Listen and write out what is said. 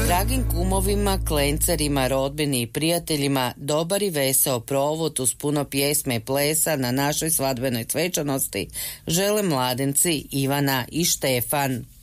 Dragim kumovima, klencerima, rodbini i prijateljima dobar i veseo provod uz puno pjesme i plesa na našoj svadbenoj svečanosti žele mladenci Ivana i Štefan.